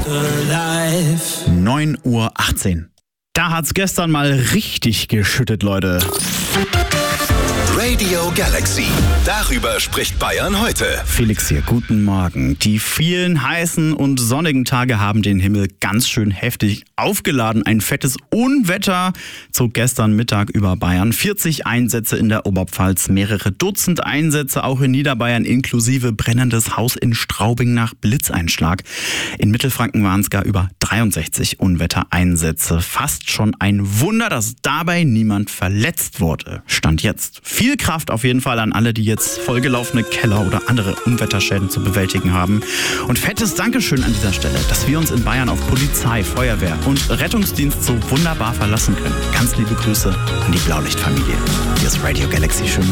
9:18 Uhr. Da hat's gestern mal richtig geschüttet, Leute. Radio Galaxy. Darüber spricht Bayern heute. Felix hier, guten Morgen. Die vielen heißen und sonnigen Tage haben den Himmel ganz schön heftig aufgeladen. Ein fettes Unwetter zog gestern Mittag über Bayern. 40 Einsätze in der Oberpfalz, mehrere Dutzend Einsätze auch in Niederbayern, inklusive brennendes Haus in Straubing nach Blitzeinschlag. In Mittelfranken waren es gar über 63 Unwettereinsätze. Fast schon ein Wunder, dass dabei niemand verletzt wurde. Stand jetzt. Viel Kraft auf jeden Fall an alle, die jetzt vollgelaufene Keller oder andere Unwetterschäden zu bewältigen haben. Und fettes Dankeschön an dieser Stelle, dass wir uns in Bayern auf Polizei, Feuerwehr und Rettungsdienst so wunderbar verlassen können. Ganz liebe Grüße an die Blaulichtfamilie. Hier ist Radio Galaxy. Schönen